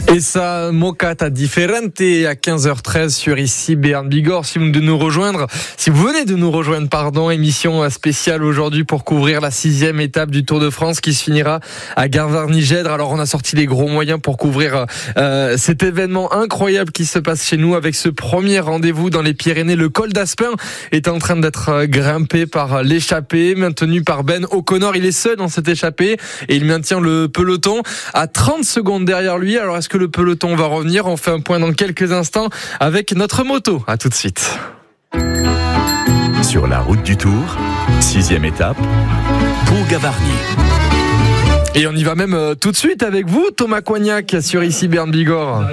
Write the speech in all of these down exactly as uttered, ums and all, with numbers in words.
Et ça, Mocata Differente à quinze heures treize sur ici Béarn Bigorre. Si vous de nous rejoindre, si vous venez de nous rejoindre, pardon, émission spéciale aujourd'hui pour couvrir la sixième étape du Tour de France qui se finira à Gavarnie-Gèdre. Alors on a sorti les gros moyens pour couvrir euh, cet événement incroyable qui se passe chez nous avec ce premier rendez-vous dans les Pyrénées. Le col d'Aspin est en train d'être grimpé par l'échappée, maintenu par Ben O'Connor. Il est seul dans cette échappée et il maintient le peloton à trente secondes derrière lui. Alors est-ce que le peloton va revenir? On fait un point dans quelques instants avec notre moto. À tout de suite. Sur la route du Tour, sixième étape, pour Gavarnie. Et on y va même euh, tout de suite avec vous, Thomas Coignac, sur ici Béarn Bigorre.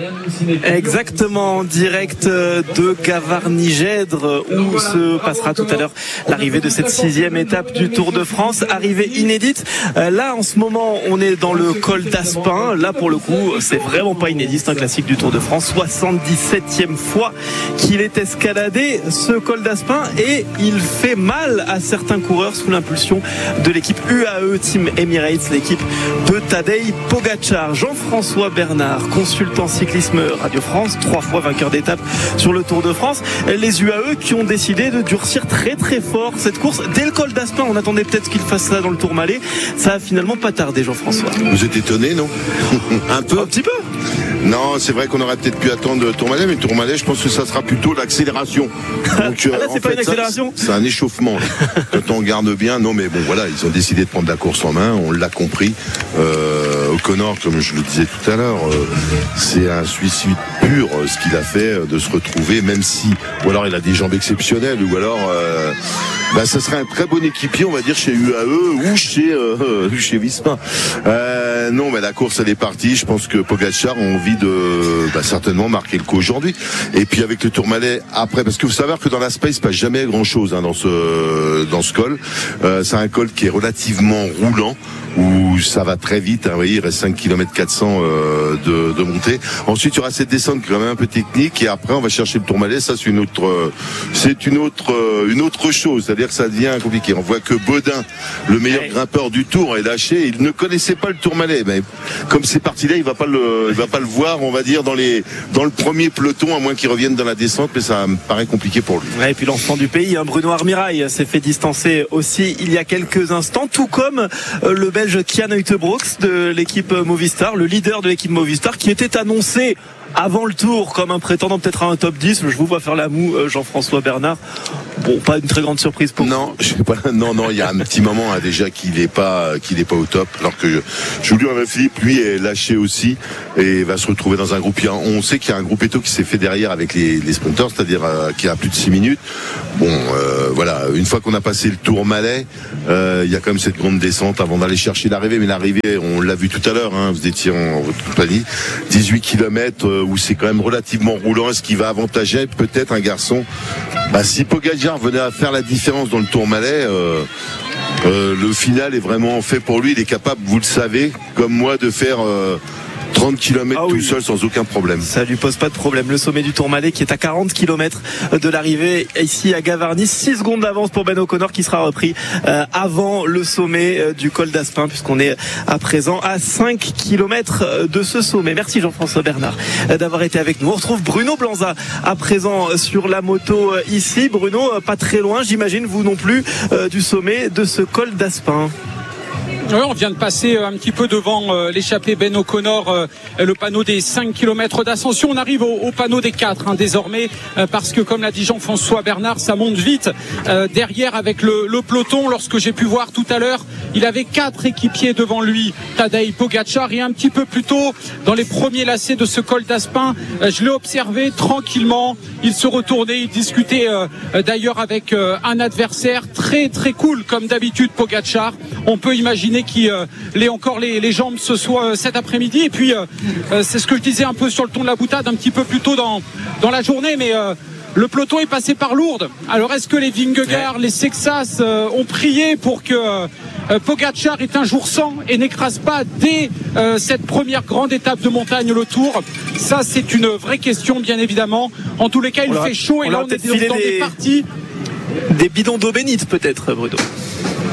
Exactement, direct de Gavarnie-Gèdre où se passera tout à l'heure l'arrivée de cette sixième étape du Tour de France. Arrivée inédite. Euh, là, en ce moment, on est dans le col d'Aspin. Là, pour le coup, c'est vraiment pas inédit. C'est un classique du Tour de France. soixante-dix-septième fois qu'il est escaladé, ce col d'Aspin. Et il fait mal à certains coureurs sous l'impulsion de l'équipe U A E Team Emirates, l'équipe de Tadej Pogačar. Jean-François Bernard, consultant cyclisme Radio France, trois fois vainqueur d'étape sur le Tour de France. Les U A E qui ont décidé de durcir très très fort cette course. Dès le col d'Aspin, on attendait peut-être qu'ils fassent ça dans le Tourmalet. Ça a finalement pas tardé, Jean-François. Vous êtes étonné, non? Un peu, un petit peu. Non, c'est vrai qu'on aurait peut-être pu attendre le Tourmalet, mais le Tourmalet, je pense que ça sera plutôt l'accélération. Donc, ah là, c'est pas fait, une accélération. Ça, c'est un échauffement. Quand on regarde bien, non, mais bon, voilà, ils ont décidé de prendre la course en main. On l'a compris. Euh, O'Connor, comme je le disais tout à l'heure, euh, c'est un suicide pur euh, ce qu'il a fait euh, de se retrouver, même si, ou alors il a des jambes exceptionnelles, ou alors, euh, bah, ça serait un très bon équipier, on va dire, chez U A E ou chez euh, chez Visma. Euh, non, mais la course elle est partie. Je pense que Pogačar a envie de bah, certainement marquer le coup aujourd'hui. Et puis avec le Tourmalet après, parce que vous savez que dans la Space, il se passe jamais grand chose hein, dans ce dans ce col. Euh, c'est un col qui est relativement roulant, où ça va très vite, hein, vous voyez, il reste cinq kilomètres quatre cents euh, de, de montée. Ensuite, il y aura cette descente qui est quand même un peu technique, et après, on va chercher le Tourmalet. Ça, c'est une autre, euh, c'est une autre, euh, une autre chose. C'est-à-dire que ça devient compliqué. On voit que Baudin, le meilleur grimpeur du Tour, est lâché. Il ne connaissait pas le Tourmalet, mais comme c'est parti là, il va pas le, il va pas le voir, on va dire, dans les, dans le premier peloton, à moins qu'il revienne dans la descente, mais ça me paraît compliqué pour lui. Ouais, et puis l'enfant du pays, hein, Bruno Armirail, s'est fait distancer aussi il y a quelques instants, tout comme euh, le Belge Kian Uijtebroeks de l'équipe Movistar, le leader de l'équipe Movistar, qui était annoncé avant le Tour comme un prétendant peut-être à un top dix. Je vous vois faire la moue, Jean-François Bernard. Bon, pas une très grande surprise pour non, je sais pas. Non, non, il y a un petit moment hein, déjà qu'il est pas, qu'il est pas au top. Alors que je, Julien Philippe, lui, est lâché aussi et va se retrouver dans un groupe. Il y a, on sait qu'il y a un groupe Eto qui s'est fait derrière avec les, les sprinters, c'est-à-dire euh, qui a plus de six minutes. Bon, euh, voilà. Une fois qu'on a passé le Tourmalet, euh, il y a quand même cette grande descente avant d'aller chercher l'arrivée. Mais l'arrivée, on l'a vu tout à l'heure. Hein, vous étiez en votre compagnie, dix-huit kilomètres euh, où c'est quand même relativement roulant. Est-ce qui va avantager peut-être un garçon? Bah, si Pogačar venait à faire la différence dans le Tourmalet, euh, euh, le final est vraiment fait pour lui. Il est capable, vous le savez, comme moi, de faire euh, trente kilomètres ah oui. tout seul sans aucun problème. Ça lui pose pas de problème. Le sommet du Tourmalet qui est à quarante kilomètres de l'arrivée ici à Gavarnie. six secondes d'avance pour Ben O'Connor qui sera repris euh, avant le sommet euh, du col d'Aspin, puisqu'on est à présent à cinq kilomètres de ce sommet. Merci Jean-François Bernard euh, d'avoir été avec nous. On retrouve Bruno Blanza à présent sur la moto euh, ici. Bruno, euh, pas très loin, j'imagine, vous non plus, euh, du sommet de ce col d'Aspin. Oui, on vient de passer un petit peu devant euh, l'échappée Ben O'Connor, euh, le panneau des cinq kilomètres d'ascension. On arrive au, au panneau des quatre hein, désormais, euh, parce que comme l'a dit Jean-François Bernard, ça monte vite euh, derrière avec le, le peloton. Lorsque j'ai pu voir tout à l'heure, il avait quatre équipiers devant lui, Tadej Pogačar, et un petit peu plus tôt, dans les premiers lacets de ce col d'Aspin, euh, je l'ai observé tranquillement. Il se retournait, il discutait euh, d'ailleurs avec euh, un adversaire très très cool comme d'habitude. Pogačar, on peut imaginer qu'il euh, ait encore les, les jambes ce soir, euh, cet après-midi. Et puis euh, euh, c'est ce que je disais un peu sur le ton de la boutade un petit peu plus tôt dans, dans la journée, mais euh, le peloton est passé par Lourdes. Alors est-ce que les Vingegaard, ouais. les Sexas euh, ont prié pour que euh, Pogačar ait un jour sans et n'écrase pas dès euh, cette première grande étape de montagne, le Tour? Ça, c'est une vraie question, bien évidemment. En tous les cas, il on fait chaud et là on est dans des parties. Des bidons d'eau bénite peut-être, Bruno.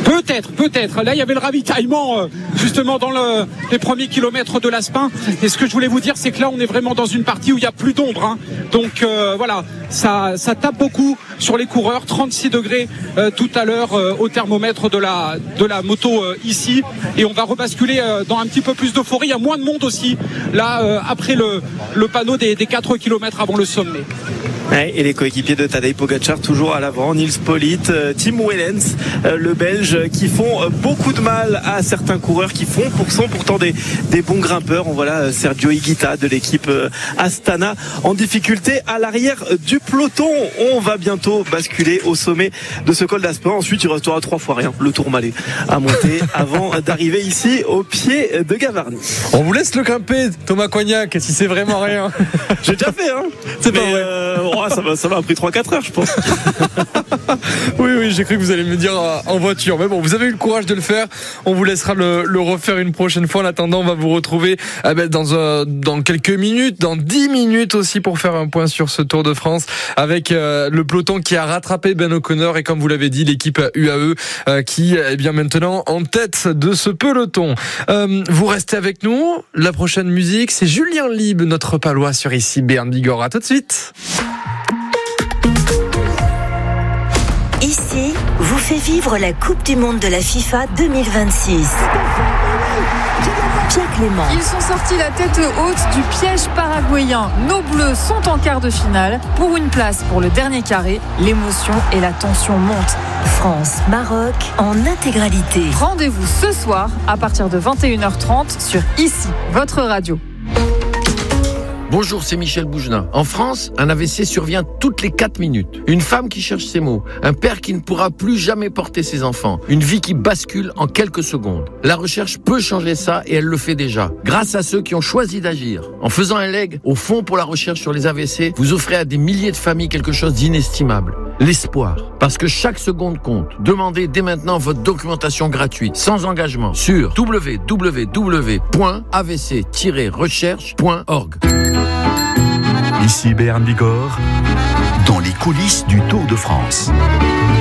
Peut-être, peut-être. Là, il y avait le ravitaillement, euh, justement, dans le, les premiers kilomètres de l'Aspin. Et ce que je voulais vous dire, c'est que là, on est vraiment dans une partie où il n'y a plus d'ombre. Hein. Donc, euh, voilà, ça, ça tape beaucoup sur les coureurs. trente-six degrés euh, tout à l'heure euh, au thermomètre de la, de la moto euh, ici. Et on va rebasculer euh, dans un petit peu plus d'euphorie. Il y a moins de monde aussi, là, euh, après le, le panneau des, des quatre kilomètres avant le sommet. Ouais, et les coéquipiers de Tadej Pogacar toujours à l'avant, Nils Politt, euh, Tim Wellens, euh, le Belge, qui font euh, beaucoup de mal à certains coureurs qui font pour sont pourtant des, des bons grimpeurs. On voit là euh, Sergio Higuita de l'équipe euh, Astana en difficulté à l'arrière du peloton. On va bientôt basculer au sommet de ce col d'Aspin. Ensuite, il restera trois fois rien, le Tourmalet à monter avant d'arriver ici au pied de Gavarnie. On vous laisse le grimper, Thomas Coignac, si c'est vraiment rien. J'ai déjà fait, hein. C'est pas Mais, vrai. euh, oh, ça m'a, ça m'a pris trois quatre heures, je pense. Oui, oui, j'ai cru que vous allez me dire euh, en voiture. Mais bon, vous avez eu le courage de le faire. On vous laissera le, le refaire une prochaine fois. En attendant, on va vous retrouver eh ben, dans, euh, dans quelques minutes, dans dix minutes aussi, pour faire un point sur ce Tour de France avec euh, le peloton qui a rattrapé Ben O'Connor et, comme vous l'avez dit, l'équipe U A E euh, qui est bien maintenant en tête de ce peloton. Euh, vous restez avec nous. La prochaine musique, c'est Julien Lieb, notre palois sur ici Béarn Bigorre. À tout de suite. Ici vous fait vivre la Coupe du Monde de la FIFA deux mille vingt-six. Pierre Clément. Ils sont sortis la tête haute du piège paraguayen. Nos Bleus sont en quart de finale pour une place pour le dernier carré. L'émotion et la tension montent. France-Maroc en intégralité. Rendez-vous ce soir à partir de vingt et une heures trente sur Ici, votre radio. Bonjour, c'est Michel Bougelin. En France, un A V C survient toutes les quatre minutes. Une femme qui cherche ses mots. Un père qui ne pourra plus jamais porter ses enfants. Une vie qui bascule en quelques secondes. La recherche peut changer ça et elle le fait déjà. Grâce à ceux qui ont choisi d'agir. En faisant un leg au Fonds pour la recherche sur les A V C, vous offrez à des milliers de familles quelque chose d'inestimable. L'espoir. Parce que chaque seconde compte. Demandez dès maintenant votre documentation gratuite, sans engagement, sur w w w point a v c tiret recherche point org. Ici Béarn Bigorre, dans les coulisses du Tour de France.